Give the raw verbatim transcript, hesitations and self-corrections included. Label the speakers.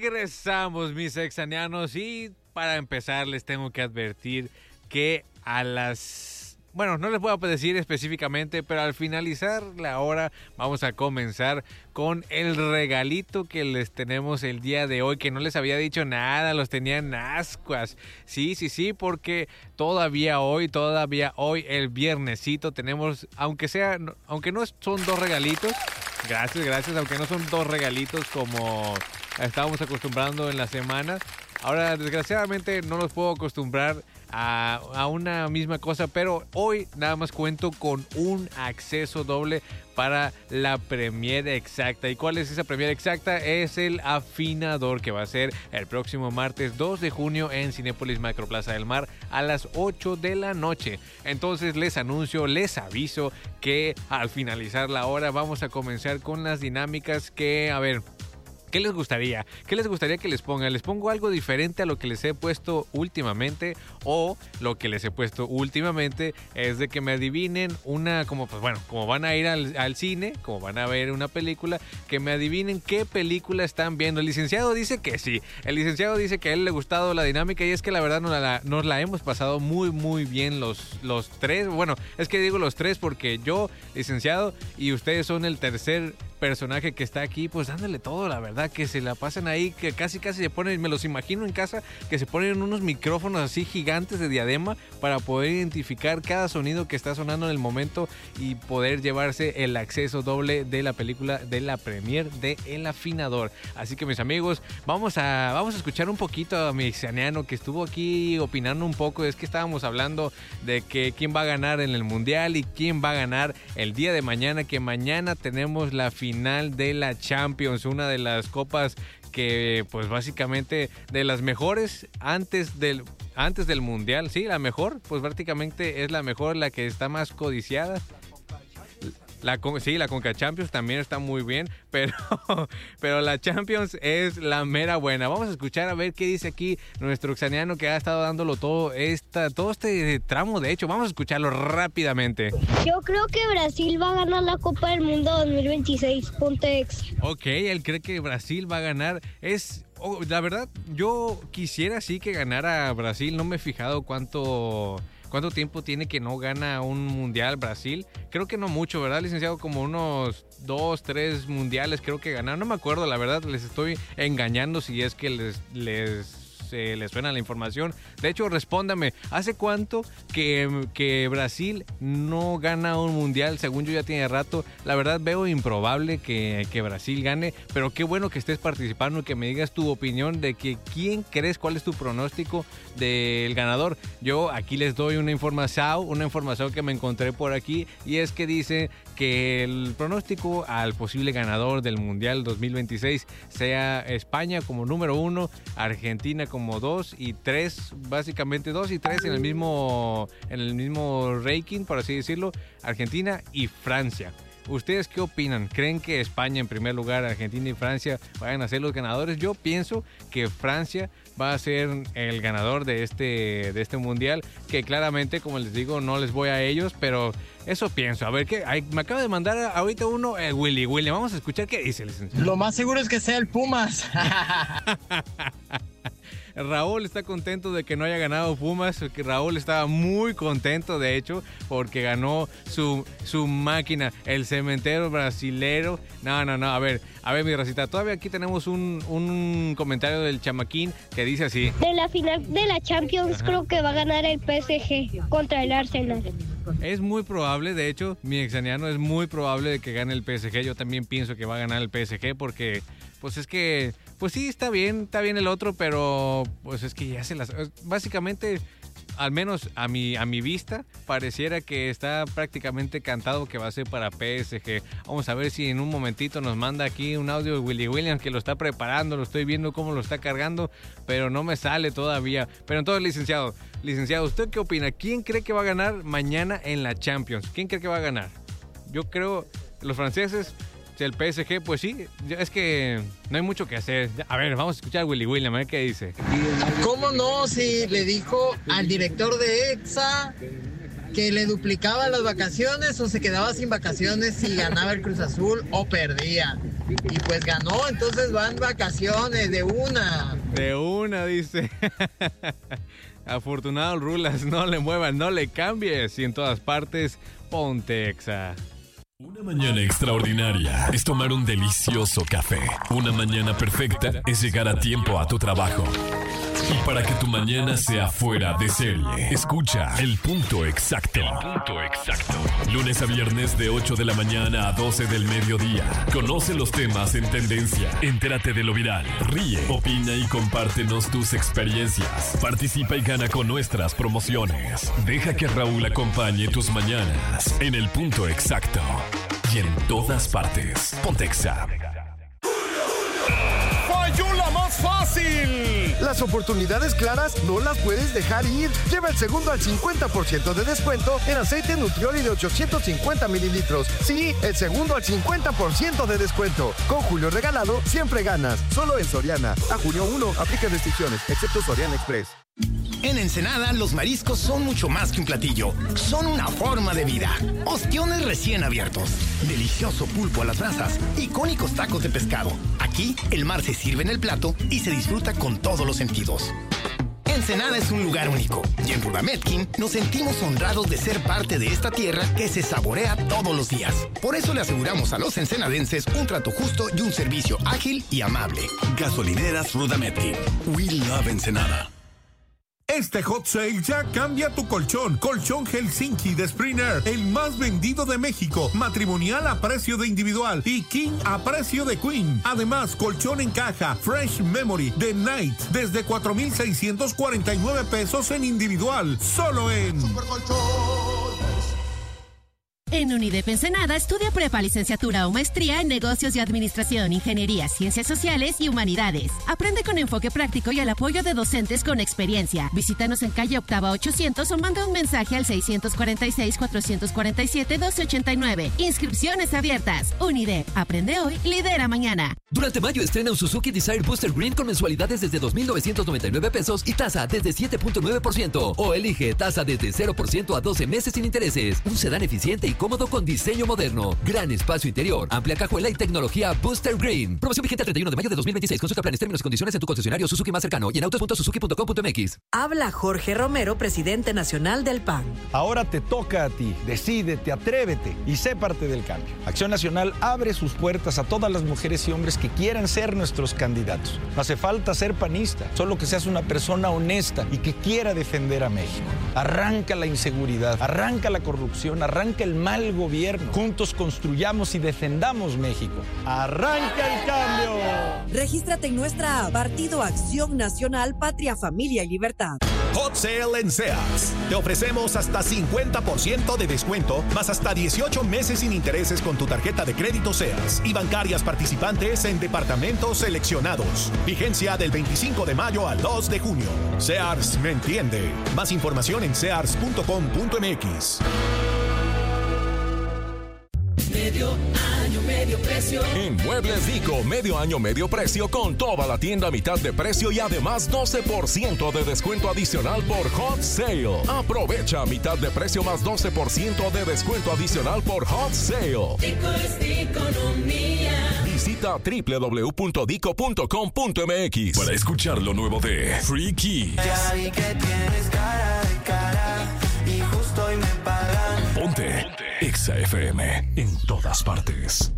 Speaker 1: Regresamos, mis exanianos, y para empezar les tengo que advertir que a las... Bueno, no les voy a decir específicamente, pero al finalizar la hora vamos a comenzar con el regalito que les tenemos el día de hoy, que no les había dicho nada, los tenían ascuas. Sí, sí, sí, porque todavía hoy, todavía hoy, el viernesito, tenemos, aunque sea, aunque no son dos regalitos, gracias, gracias, aunque no son dos regalitos como estábamos acostumbrando en la semana, ahora desgraciadamente no los puedo acostumbrar A, a una misma cosa, pero hoy nada más cuento con un acceso doble para la premiere exacta. ¿Y cuál es esa premiere exacta? Es el Afinador, que va a ser el próximo martes dos de junio en Cinépolis Macroplaza del Mar a las ocho de la noche. Entonces les anuncio, les aviso que al finalizar la hora vamos a comenzar con las dinámicas que, a ver... ¿Qué les gustaría? ¿Qué les gustaría que les ponga? ¿Les pongo algo diferente a lo que les he puesto últimamente? O lo que les he puesto últimamente es de que me adivinen una, como pues bueno, como van a ir al, al cine, como van a ver una película, que me adivinen qué película están viendo. El licenciado dice que sí. El licenciado dice que a él le ha gustado la dinámica y es que la verdad nos la, nos la hemos pasado muy, muy bien los, los tres. Bueno, es que digo los tres porque yo, licenciado, y ustedes son el tercer personaje que está aquí, pues dándole todo, la verdad, que se la pasan ahí, que casi casi se ponen, me los imagino en casa, que se ponen unos micrófonos así gigantes de diadema para poder identificar cada sonido que está sonando en el momento y poder llevarse el acceso doble de la película de la premiere de El Afinador. Así que mis amigos, vamos a, vamos a escuchar un poquito a mi exaniano que estuvo aquí opinando un poco. Es que estábamos hablando de que quién va a ganar en el mundial y quién va a ganar el día de mañana, que mañana tenemos la final de la Champions, una de las copas que pues básicamente de las mejores antes del antes del mundial, sí, la mejor, pues prácticamente es la mejor, la que está más codiciada. La, sí, la Conca Champions también está muy bien, pero, pero la Champions es la mera buena. Vamos a escuchar a ver qué dice aquí nuestro exaniano que ha estado dándolo todo, esta, todo este tramo. De hecho, vamos a escucharlo rápidamente.
Speaker 2: Yo creo que Brasil va a ganar la Copa del Mundo dos mil veintiséis. Ponte ex.
Speaker 1: Ok, él cree que Brasil va a ganar. Es... Oh, la verdad, yo quisiera sí que ganara Brasil. No me he fijado cuánto... ¿Cuánto tiempo tiene que no gana un mundial Brasil? Creo que no mucho, ¿verdad, licenciado? Como unos dos, tres mundiales creo que ganaron. No me acuerdo, la verdad, les estoy engañando si es que les... les Eh, les suena la información. De hecho, respóndame, ¿hace cuánto que, que Brasil no gana un mundial? Según yo ya tiene rato. La verdad veo improbable que, que Brasil gane, pero qué bueno que estés participando y que me digas tu opinión de que quién crees, cuál es tu pronóstico del ganador. Yo aquí les doy una información, una información que me encontré por aquí, y es que dice que el pronóstico al posible ganador del mundial dos mil veintiséis sea España como número uno, Argentina como dos y tres, básicamente dos y tres en el mismo en el mismo ranking, por así decirlo, Argentina y Francia. ¿Ustedes qué opinan? ¿Creen que España en primer lugar, Argentina y Francia vayan a ser los ganadores? Yo pienso que Francia va a ser el ganador de este, de este mundial, que claramente, como les digo, no les voy a ellos, pero eso pienso. A ver, ¿qué? Ay, me acaba de mandar ahorita uno, el Willy. Willy, vamos a escuchar qué dice el licenciado.
Speaker 3: Lo más seguro es que sea el Pumas.
Speaker 1: Raúl está contento de que no haya ganado Pumas, que Raúl estaba muy contento, de hecho, porque ganó su, su máquina, el cementero brasilero. No, no, no, a ver, a ver, mi racita, todavía aquí tenemos un, un comentario del chamaquín que dice así.
Speaker 2: De la final de la Champions, ajá, creo que va a ganar el P S G contra el Arsenal.
Speaker 1: Es muy probable, de hecho, mi exaniano, es muy probable de que gane el P S G. Yo también pienso que va a ganar el P S G porque, pues es que, pues sí, está bien, está bien el otro, pero pues es que ya se las... Básicamente, al menos a mi, a mi vista, pareciera que está prácticamente cantado que va a ser para P S G. Vamos a ver si en un momentito nos manda aquí un audio de Willy Williams que lo está preparando, lo estoy viendo cómo lo está cargando, pero no me sale todavía. Pero entonces, licenciado, licenciado, ¿usted qué opina? ¿Quién cree que va a ganar mañana en la Champions? ¿Quién cree que va a ganar? Yo creo los franceses... El P S G, pues sí, es que no hay mucho que hacer. A ver, vamos a escuchar a Willy William, a ver qué dice.
Speaker 3: ¿Cómo no? Si le dijo al director de EXA que le duplicaba las vacaciones o se quedaba sin vacaciones si ganaba el Cruz Azul o perdía. y pues ganó, entonces van vacaciones de una.
Speaker 1: De una, dice. Afortunado Rulas, no le muevas, no le cambies. Y en todas partes, ponte Exa.
Speaker 4: Una mañana extraordinaria es tomar un delicioso café. Una mañana perfecta es llegar a tiempo a tu trabajo. Y para que tu mañana sea fuera de serie, escucha El Punto Exacto. El Punto Exacto. Lunes a viernes de ocho de la mañana a doce del mediodía. Conoce los temas en tendencia. Entérate de lo viral. Ríe, opina y compártenos tus experiencias. Participa y gana con nuestras promociones. Deja que Raúl acompañe tus mañanas en El Punto Exacto. Y en todas partes. Ponte Exa.
Speaker 5: ¡Falló la más fácil!
Speaker 6: Las oportunidades claras no las puedes dejar ir. Lleva el segundo al cincuenta por ciento de descuento en aceite Nutrioli de ochocientos cincuenta mililitros. Sí, el segundo al cincuenta por ciento de descuento. Con Julio Regalado, siempre ganas. Solo en Soriana. A junio primero, aplica restricciones, excepto Soriana Express.
Speaker 5: En Ensenada, los mariscos son mucho más que un platillo. Son una forma de vida. Ostiones recién abiertos, delicioso pulpo a las brasas, icónicos tacos de pescado. Aquí, el mar se sirve en el plato y se disfruta con todos los sentidos. Ensenada es un lugar único y en Rudametkin nos sentimos honrados de ser parte de esta tierra que se saborea todos los días. Por eso le aseguramos a los ensenadenses un trato justo y un servicio ágil y amable.
Speaker 7: Gasolineras Rudametkin. We love Ensenada.
Speaker 8: Este hot sale ya cambia tu colchón. Colchón Helsinki de Springer, el más vendido de México. Matrimonial a precio de individual y King a precio de Queen. Además, colchón en caja Fresh Memory de Night desde cuatro mil seiscientos cuarenta y nueve pesos en individual. Solo en
Speaker 9: En UNIDEP Ensenada estudia prepa, licenciatura o maestría en negocios y administración, ingeniería, ciencias sociales y humanidades. Aprende con enfoque práctico y al apoyo de docentes con experiencia. Visítanos en calle Octava ochocientos o manda un mensaje al seiscientos cuarenta y seis, cuatrocientos cuarenta y siete, doce ochenta y nueve. Inscripciones abiertas. UNIDEP. Aprende hoy, lidera mañana.
Speaker 10: Durante mayo estrena un Suzuki Desire Booster Green con mensualidades desde dos mil novecientos noventa y nueve pesos y tasa desde siete punto nueve por ciento. O elige tasa desde cero por ciento a doce meses sin intereses. Un sedán eficiente y cómodo con diseño moderno. Gran espacio interior, amplia cajuela y tecnología Booster Green. Promoción vigente el treinta y uno de mayo de dos mil veintiséis. Consulta planes, términos y condiciones en tu concesionario Suzuki más cercano y en autos punto suzuki punto com punto m x.
Speaker 11: Habla Jorge Romero, presidente nacional del P A N.
Speaker 12: Ahora te toca a ti. Decídete, atrévete y sé parte del cambio. Acción Nacional abre sus puertas a todas las mujeres y hombres que quieran ser nuestros candidatos. No hace falta ser panista, solo que seas una persona honesta y que quiera defender a México. Arranca la inseguridad, arranca la corrupción, arranca el mal gobierno. Juntos construyamos y defendamos México. ¡Arranca el cambio!
Speaker 11: Regístrate en nuestra app Partido Acción Nacional, Patria, Familia y Libertad.
Speaker 5: Hot Sale en Sears. Te ofrecemos hasta cincuenta por ciento de descuento, más hasta dieciocho meses sin intereses con tu tarjeta de crédito Sears y bancarias participantes en departamentos seleccionados. Vigencia del veinticinco de mayo al dos de junio. Sears me entiende. Más información en sears punto com punto m x.
Speaker 13: Medio año, medio precio.
Speaker 14: En Muebles Dico, medio año, medio precio con toda la tienda a mitad de precio y además doce por ciento de descuento adicional por Hot Sale. Aprovecha a mitad de precio más doce por ciento de descuento adicional por Hot Sale.
Speaker 13: Dico es de economía.
Speaker 14: Visita doble u doble u doble u punto dico punto com punto m x
Speaker 4: para escuchar lo nuevo de Free Keys.
Speaker 15: Ya vi que tienes cara de cara y justo hoy me pagan.
Speaker 4: Ponte, Ponte. Exa F M en todas partes.